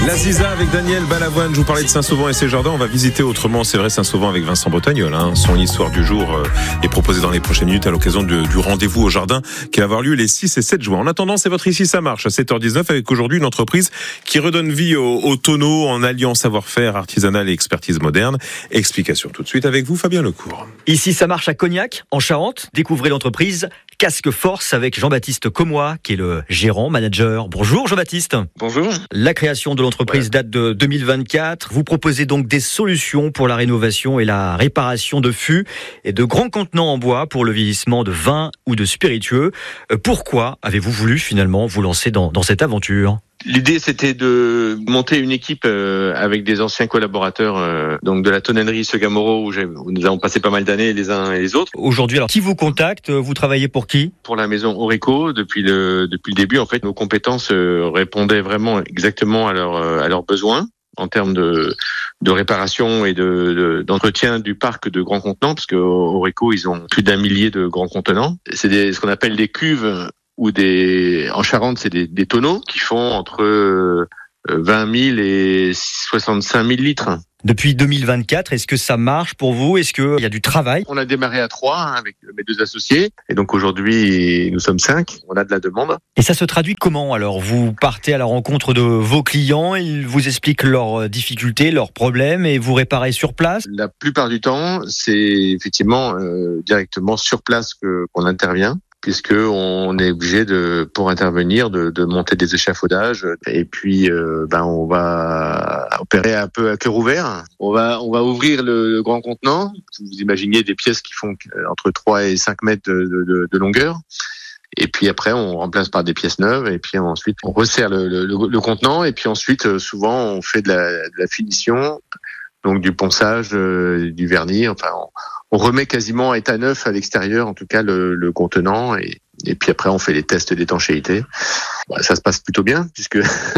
La Ziza avec Daniel Balavoine. Je vous parlais de Saint-Sauvant et ses jardins. On va visiter autrement, c'est vrai, Saint-Sauvant avec Vincent Bretagnol. Son histoire du jour est proposée dans les prochaines minutes à l'occasion du rendez-vous au jardin qui va avoir lieu les 6 et 7 juin. En attendant, c'est votre Ici ça marche à 7h19 avec aujourd'hui une entreprise qui redonne vie au tonneau en alliant savoir-faire artisanal et expertise moderne. Explication tout de suite avec vous, Fabien Lecourt. Ici ça marche à Cognac, en Charente. Découvrez l'entreprise Casque Force avec Jean-Baptiste Commois, qui est le gérant, manager. Bonjour Jean-Baptiste. Bonjour. La création de l'entreprise date de 2024. Vous proposez donc des solutions pour la rénovation et la réparation de fûts et de grands contenants en bois pour le vieillissement de vin ou de spiritueux. Pourquoi avez-vous voulu finalement vous lancer dans cette aventure ? L'idée, c'était de monter une équipe avec des anciens collaborateurs donc de la tonnellerie Segamoro où nous avons passé pas mal d'années les uns et les autres. Aujourd'hui, alors qui vous contacte ? Vous travaillez pour qui ? Pour la maison Oreco, depuis le début, en fait, nos compétences répondaient vraiment exactement à leurs besoins en termes de réparation et d'entretien du parc de grands contenants, parce que Oreco, ils ont plus d'1 millier de grands contenants. C'est ce qu'on appelle des cuves. En Charente, c'est des tonneaux qui font entre 20 000 et 65 000 litres. Depuis 2024, est-ce que ça marche pour vous ? Est-ce qu'il y a du travail ? On a démarré à 3 avec mes 2 associés. Et donc aujourd'hui, nous sommes 5. On a de la demande. Et ça se traduit comment alors ? Vous partez à la rencontre de vos clients, ils vous expliquent leurs difficultés, leurs problèmes et vous réparez sur place ? La plupart du temps, c'est effectivement directement sur place qu'on intervient, puisque on est obligé pour intervenir de monter des échafaudages et puis on va opérer un peu à cœur ouvert. On va ouvrir le grand contenant. Vous imaginez des pièces qui font entre 3 et 5 mètres de longueur. Et puis après, on remplace par des pièces neuves et puis ensuite on resserre le contenant et puis ensuite souvent on fait de la finition, donc du ponçage, du vernis, enfin on remet quasiment à état neuf à l'extérieur, en tout cas le contenant, et puis après on fait les tests d'étanchéité. Ça se passe plutôt bien puisque,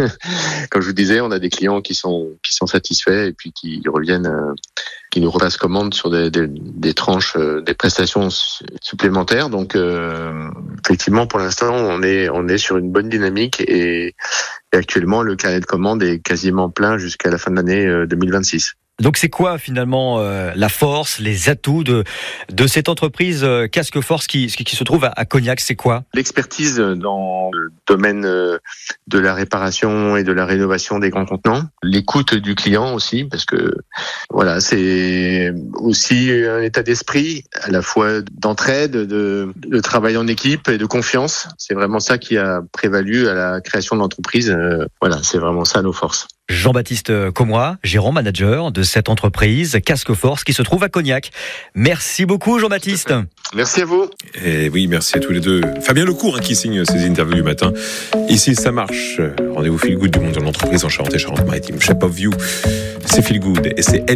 comme je vous disais, on a des clients qui sont satisfaits et puis qui reviennent, qui nous repassent commande sur des tranches, des prestations supplémentaires. Donc effectivement, pour l'instant, on est sur une bonne dynamique et actuellement le carnet de commande est quasiment plein jusqu'à la fin de l'année 2026. Donc c'est quoi finalement la force, les atouts de cette entreprise Casque Force qui se trouve à Cognac, c'est quoi ? L'expertise dans le domaine de la réparation et de la rénovation des grands contenants, l'écoute du client aussi, parce que voilà, c'est aussi un état d'esprit à la fois d'entraide, de travail en équipe et de confiance. C'est vraiment ça qui a prévalu à la création de l'entreprise. Voilà, c'est vraiment ça nos forces. Jean-Baptiste Commois, gérant manager de cette entreprise Casque Force qui se trouve à Cognac. Merci beaucoup Jean-Baptiste. Merci à vous. Et oui, merci à tous les deux. Fabien Lecourt qui signe ces interviews du matin. Ici, ça marche. Rendez-vous Feel Good du monde de l'entreprise en Charente et Charente-Maritime. Shape of You, c'est Feel Good et c'est